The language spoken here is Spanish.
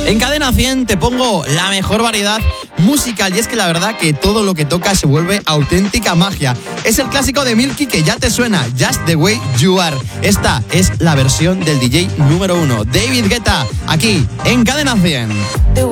En Cadena 100 te pongo la mejor variedad musical y es que la verdad que todo lo que toca se vuelve auténtica magia. Es el clásico de Milky que ya te suena, Just the Way You Are. Esta es la versión del DJ número 1, David Guetta, aquí en Cadena 100.